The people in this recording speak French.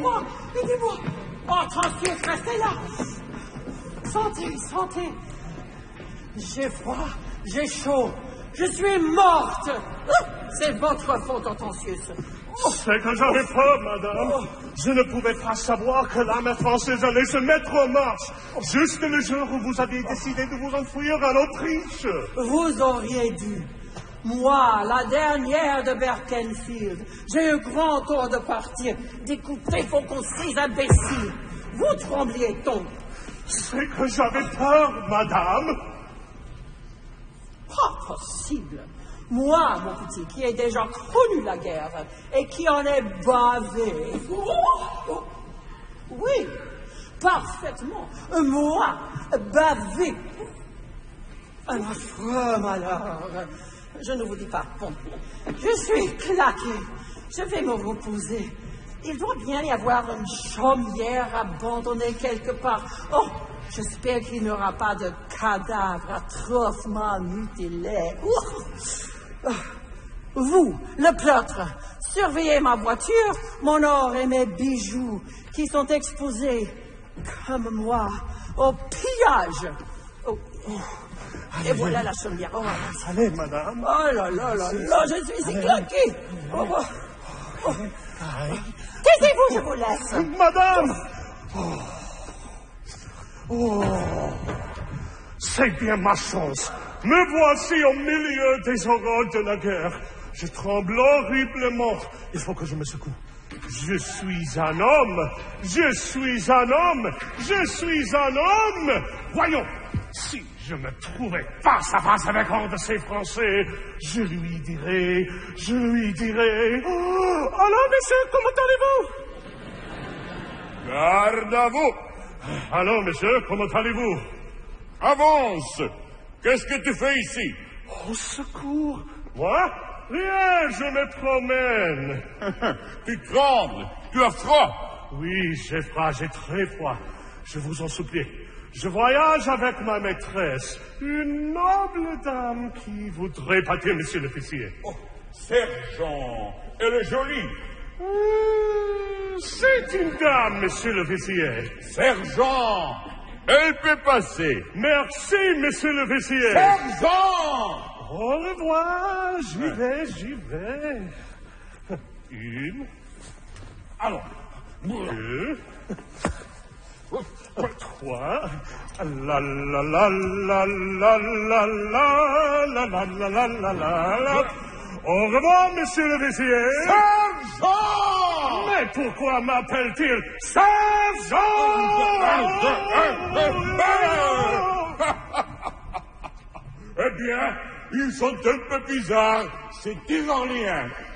Aidez-moi! Aidez-moi! Oh, attention, restez là! Sentez, sentez! J'ai froid, j'ai chaud, je suis morte! C'est votre faute, Hortensius. C'est que j'avais peur, madame. Je ne pouvais pas savoir que l'armée française allait se mettre en marche, juste le jour où vous aviez décidé de vous enfuir en Autriche. Vous auriez dû. Moi, la dernière de Berkenfield, j'ai eu grand tort de partir, d'écouter vos conseils imbéciles. Vous trembliez donc. C'est que j'avais peur, madame. Pas possible. Moi, mon petit, qui ai déjà connu la guerre et qui en ai bavé. Oui, parfaitement. Moi, bavé. Un affreux malheur. Je ne vous dis pas bon. Je suis claqué. Je vais me reposer. Il doit bien y avoir une chaumière abandonnée quelque part. Oh, j'espère qu'il n'y aura pas de cadavre atrocement mutilé. Vous, le pleutre, surveillez ma voiture, mon or et mes bijoux qui sont exposés, comme moi, au pillage. Et voilà la chaumière. Oh, allez, madame. Oh là là là là, je suis claqué. Taisez-vous, je vous laisse. Madame. C'est bien ma chance. Me voici au milieu des horreurs de la guerre. Je tremble horriblement. Il faut que je me secoue. Je suis un homme. Je suis un homme. Je suis un homme. Voyons, si je me trouvais face à face avec un de ces Français, je lui dirais... Oh, alors, monsieur, comment allez-vous? Garde à vous. Alors, monsieur, comment allez-vous? Avance. Qu'est-ce que tu fais ici? Au secours. Moi? Rien, je me promène. Tu trembles. Tu as froid. Oui, j'ai froid, j'ai très froid. Je vous en supplie. Je voyage avec ma maîtresse, une noble dame qui voudrait pâtir, monsieur l'officier. Oh, sergent, elle est jolie. C'est une dame, monsieur l'officier. Sergent, elle peut passer. Merci, monsieur l'officier. Sergent! Au revoir, j'y vais. Une. Alors. Deux. Trois. La la la la la la la la la la la la. Au revoir, monsieur l'officier. Sergent! Mais pourquoi m'appelle-t-il Sergent? Eh bien, ils sont un peu bizarres, ces Tyroliens.